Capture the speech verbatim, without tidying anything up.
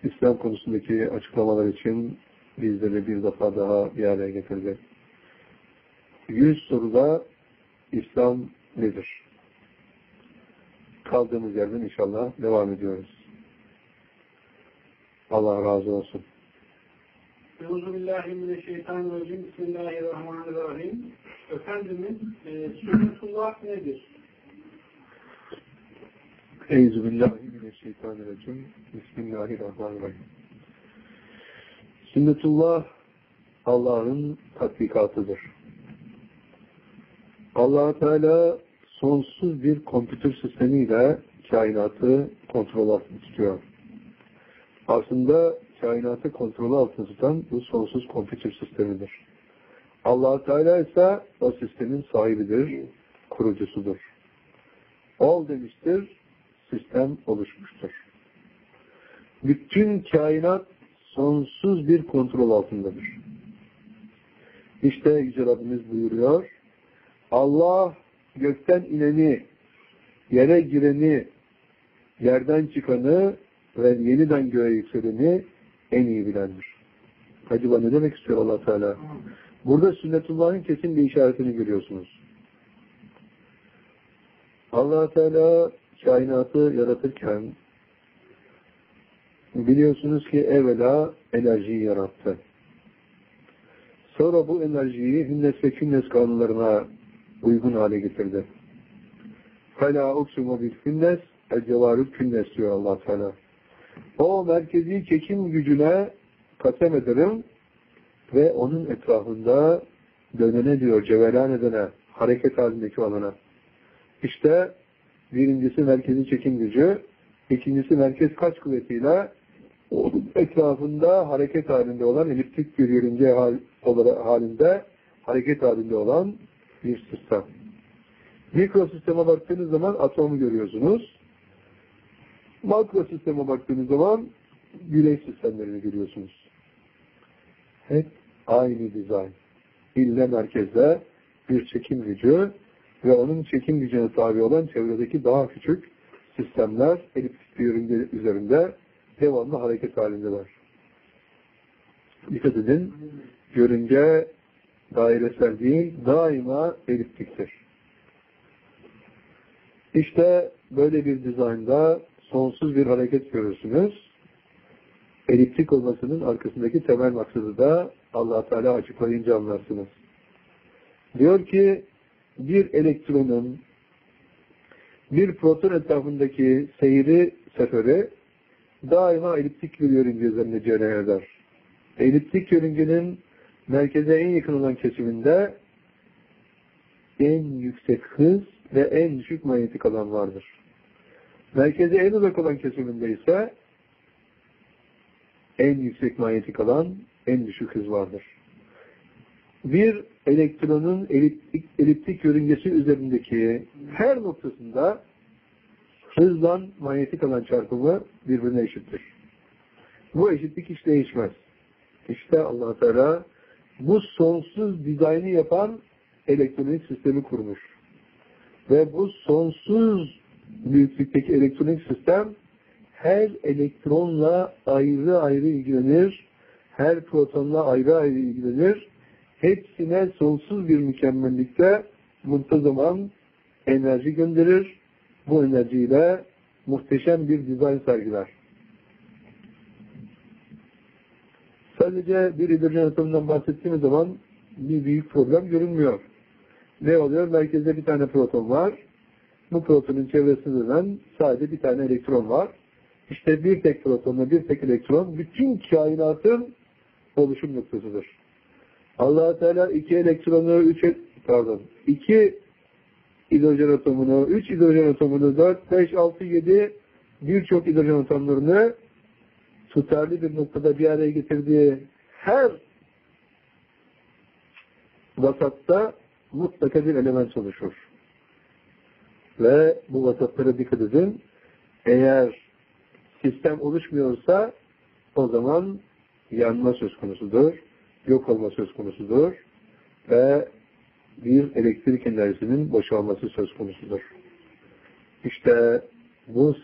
İslam konusundaki açıklamalar için bizleri bir defa daha bir araya getirdi. Yüz soruda İslam nedir? Kaldığımız yerden inşallah devam ediyoruz. Allah razı olsun. Euzubillahimineşşeytanirracim. Bismillahirrahmanirrahim. Efendimiz e, sünnetullah nedir? Euzubillahimineşşeytanirracim. Bismillahirrahmanirrahim. Sünnetullah Allah'ın tatbikatıdır. Allah Teala sonsuz bir kompütür sistemiyle kainatı kontrol altında tutuyor. Aslında kainatı kontrol altında tutan bu sonsuz kompütür sistemidir. Allah Teala ise o sistemin sahibidir, kurucusudur. Ol demiştir, sistem oluşmuştur. Bütün kainat sonsuz bir kontrol altındadır. İşte Yüce Rabbimiz buyuruyor, Allah gökten ineni, yere gireni, yerden çıkanı ve yeniden göğe yükseleni en iyi bilendir. Acaba ne demek istiyor Allah Teala? Burada sünnetullah'ın kesin bir işaretini görüyorsunuz. Allah Teala kainatı yaratırken biliyorsunuz ki evvela enerjiyi yarattı. Sonra bu enerjiyi hünnes ve künnes kanunlarına uygun hale getirdi. فَلَا اُقْسُمُ بِالْفِنَّسِ اَلْجَوَارُ künnes diyor Allah Teala. O merkezi çekim gücüne kasem ederim ve onun etrafında dönene diyor, cevelan edene, hareket halindeki olana. İşte birincisi merkezi çekim gücü, ikincisi merkez kaç kuvvetiyle onun etrafında hareket halinde olan, eliptik bir yörünge hal, halinde hareket halinde olan bir sistem. Mikrosisteme baktığınız zaman atomu görüyorsunuz. Makro sisteme baktığınız zaman güneş sistemlerini görüyorsunuz. Hep aynı dizayn. İlle merkezde bir çekim gücü ve onun çekim gücüne tabi olan çevredeki daha küçük sistemler eliptik bir yörünge üzerinde devamlı hareket halindeler. Dikkat edin, yörünge dairesel değil, daima eliptiktir. İşte böyle bir dizaynda sonsuz bir hareket görürsünüz. Eliptik olmasının arkasındaki temel maksadı da Allah Teala açıklayınca anlarsınız. Diyor ki bir elektronun bir proton etrafındaki seyri seferi daima eliptik bir yörünge üzerinde cereyan eder. Eliptik yörüngenin merkeze en yakın olan kesiminde en yüksek hız ve en düşük manyetik alan vardır. Merkeze en uzak olan kesiminde ise en yüksek manyetik alan, en düşük hız vardır. Bir elektronun eliptik, eliptik yörüngesi üzerindeki her noktasında hızla manyetik alan çarpımı birbirine eşittir. Bu eşitlik hiç değişmez. İşte Allah Teala bu sonsuz dizaynı yapan elektronik sistemi kurmuş. Ve bu sonsuz büyüklükteki elektronik sistem her elektronla ayrı ayrı ilgilenir, her protonla ayrı ayrı ilgilenir, hepsine sonsuz bir mükemmellikte muntazaman enerji gönderir, bu enerjiyle muhteşem bir dizayn sergiler. Sadece bir hidrojen atomundan bahsettiğimiz zaman bir büyük problem görünmüyor. Ne oluyor? Merkezde bir tane proton var. Bu protonun çevresinde dönen sadece bir tane elektron var. İşte bir tek protonla bir tek elektron bütün kainatın oluşum noktasıdır. Allah Teala iki elektronu, üç pardon, iki hidrojen atomunu, üç hidrojen atomunu, dört, beş, altı, yedi birçok hidrojen atomlarını tutarlı bir noktada bir araya getirdiği her vasatta mutlaka bir element oluşur. Ve bu vasatlara dikkat edin. Eğer sistem oluşmuyorsa o zaman yanma söz konusudur, yok olma söz konusudur ve bir elektrik enerjisinin boşalması söz konusudur. İşte bu